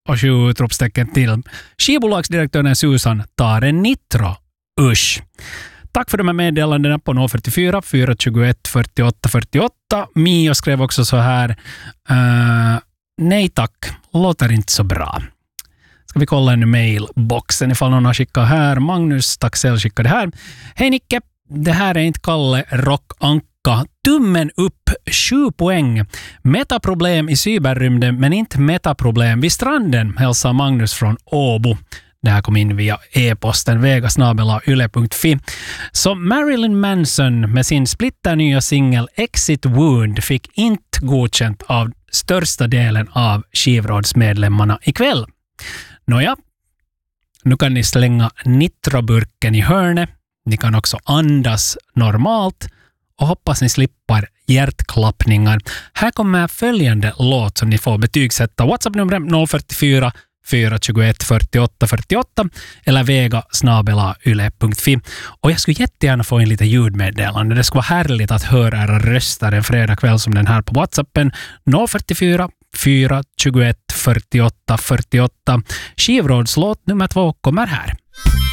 och 7 utropstecken till. Skivbolagsdirektören Susan tar en nitro. Usch. Tack för de här meddelandena på 044 421 48 48. Mio skrev också så här. Nej tack, låter inte så bra. Ska vi kolla en mailboxen ifall någon har skickat här. Magnus Taxell skickade här. Hej Nicke, det här är inte Kalle Rockanka. Tummen upp, 7 poäng. Metaproblem i cyberrymden men inte metaproblem vid stranden, hälsar Magnus från Åbo. Det här kom in via e-posten vegasnabela.yle.fi. Så Marilyn Manson med sin splitternya singel Exit Wound fick inte godkänt av största delen av skivrådsmedlemmarna ikväll. Nåja, nu kan ni slänga nitroburken i hörnet. Ni kan också andas normalt och hoppas ni slipper hjärtklappningar. Här kommer följande låt som ni får betygsätta. WhatsApp-numret 044 421 48 48 eller vega@yle.fi. Och jag skulle jättegärna få en lite ljudmeddelande. Det skulle vara härligt att höra era röster en fredag kväll som den här på WhatsAppen 044 421 48 48. Skivrådslåt nummer 2 kommer här.